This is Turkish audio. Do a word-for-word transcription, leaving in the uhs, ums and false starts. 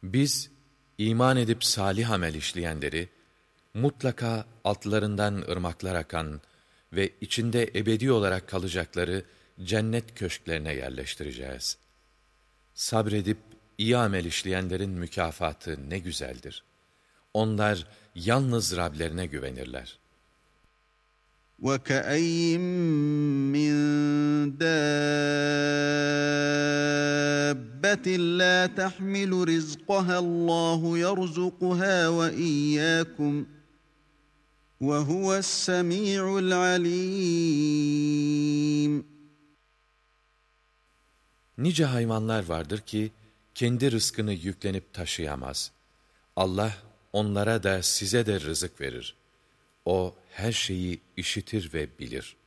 Biz iman edip salih amel işleyenleri mutlaka altlarından ırmaklar akan ve içinde ebedi olarak kalacakları cennet köşklerine yerleştireceğiz. Sabredip iyi amel işleyenlerin mükafatı ne güzeldir. Onlar yalnız Rablerine güvenirler. وَكَأَيِّن مِّن دَابَّةٍ لَّا تَحْمِلُ رِزْقَهَا اللّٰهُ يَرْزُقُهَا وَإِيَّاكُمْ وَهُوَ السَّمِيعُ الْعَلِيمُ. Nice hayvanlar vardır ki kendi rızkını yüklenip taşıyamaz. Allah onlara da size de rızık verir. O her şeyi işitir ve bilir.